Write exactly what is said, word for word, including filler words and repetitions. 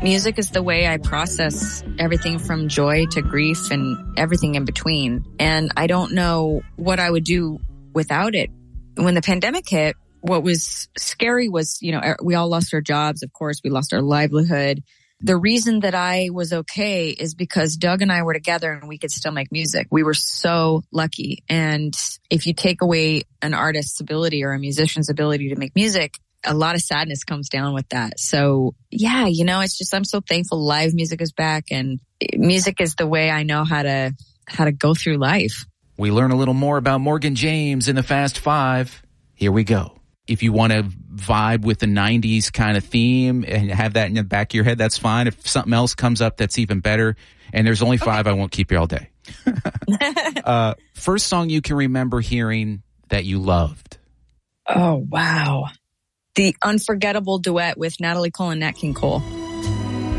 Music is the way I process everything from joy to grief and everything in between. And I don't know what I would do without it. When the pandemic hit, what was scary was, you know, we all lost our jobs. Of course, we lost our livelihood. The reason that I was okay is because Doug and I were together and we could still make music. We were so lucky. And if you take away an artist's ability or a musician's ability to make music, a lot of sadness comes down with that. So yeah, you know, it's just, I'm so thankful live music is back, and music is the way I know how to, how to go through life. We learn a little more about Morgan James in the Fast Five. Here we go. If you want to vibe with the nineties kind of theme and have that in the back of your head, that's fine. If something else comes up, that's even better. And there's only five, okay. I won't keep you all day. uh, first song you can remember hearing that you loved? Oh, wow. The unforgettable duet with Natalie Cole and Nat King Cole.